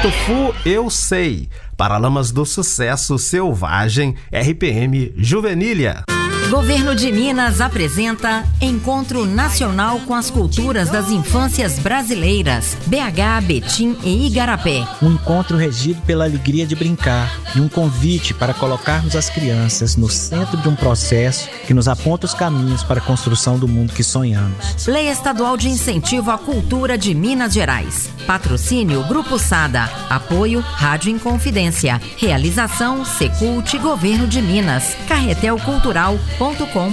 Patufu, eu sei. Paralamas do Sucesso, Selvagem, RPM, Juvenília. Governo de Minas apresenta Encontro Nacional com as Culturas das Infâncias Brasileiras, BH, Betim e Igarapé. Um encontro regido pela alegria de brincar e um convite para colocarmos as crianças no centro de um processo que nos aponta os caminhos para a construção do mundo que sonhamos. Lei Estadual de Incentivo à Cultura de Minas Gerais. Patrocínio Grupo Sada. Apoio Rádio Inconfidência. Realização Secult Governo de Minas. Carretelcultural.com.br.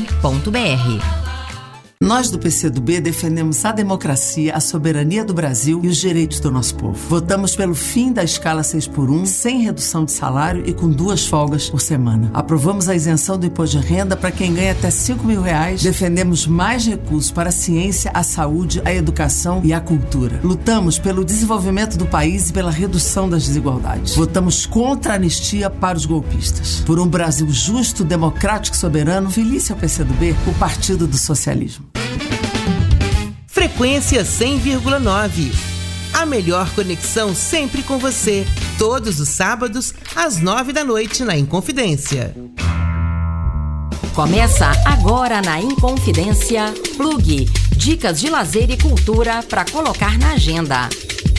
Nós do PCdoB defendemos a democracia, a soberania do Brasil e os direitos do nosso povo. Votamos pelo fim da escala 6x1, sem redução de salário e com 2 folgas por semana. Aprovamos a isenção do imposto de renda para quem ganha até R$5.000. Defendemos mais recursos para a ciência, a saúde, a educação e a cultura. Lutamos pelo desenvolvimento do país e pela redução das desigualdades. Votamos contra a anistia para os golpistas. Por um Brasil justo, democrático e soberano, felice ao PCdoB, o Partido do Socialismo. Frequência 100,9. A melhor conexão sempre com você. Todos os sábados, às 9 da noite, na Inconfidência. Começa agora na Inconfidência Plug. Dicas de lazer e cultura para colocar na agenda.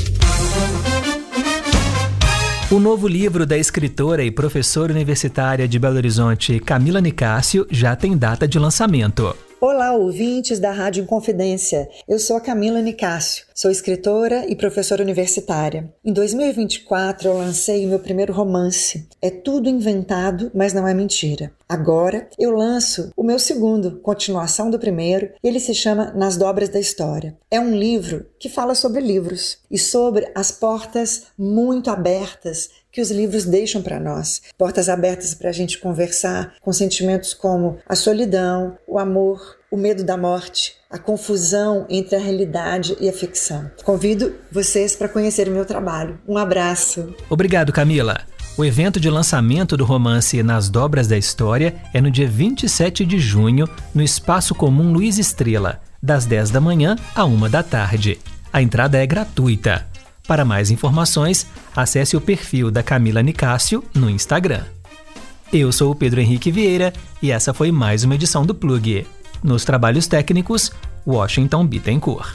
O novo livro da escritora e professora universitária de Belo Horizonte, Camila Nicásio, já tem data de lançamento. Olá, ouvintes da Rádio Inconfidência. Eu sou a Camila Nicásio, sou escritora e professora universitária. Em 2024 eu lancei o meu primeiro romance. É tudo inventado, mas não é mentira. Agora eu lanço o meu segundo, continuação do primeiro, e ele se chama Nas Dobras da História. É um livro que fala sobre livros e sobre as portas muito abertas que os livros deixam para nós. Portas abertas para a gente conversar com sentimentos como a solidão, o amor, o medo da morte, a confusão entre a realidade e a ficção. Convido vocês para conhecerem o meu trabalho. Um abraço. Obrigado, Camila. O evento de lançamento do romance Nas Dobras da História é no dia 27 de junho, no Espaço Comum Luiz Estrela, das 10 da manhã à 1 da tarde. A entrada é gratuita. Para mais informações, acesse o perfil da Camila Nicásio no Instagram. Eu sou o Pedro Henrique Vieira e essa foi mais uma edição do Plug. Nos trabalhos técnicos, Washington Bittencourt.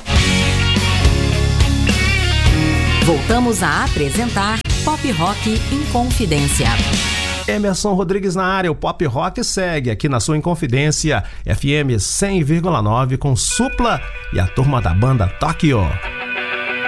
Voltamos a apresentar Pop Rock Inconfidência. Emerson Rodrigues na área, o Pop Rock segue aqui na sua Inconfidência, FM 100,9 com Supla e a turma da banda Tóquio.